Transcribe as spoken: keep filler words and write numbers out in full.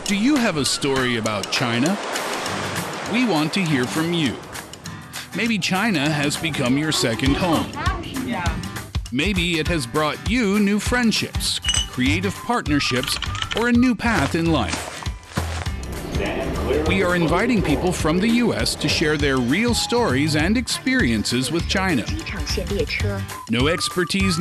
Do you have a story about China? We want to hear from you. Maybe China has become your second home. Maybe it has brought you new friendships, creative partnerships, or a new path in life. We are inviting people from the U S to share their real stories and experiences with China. No expertise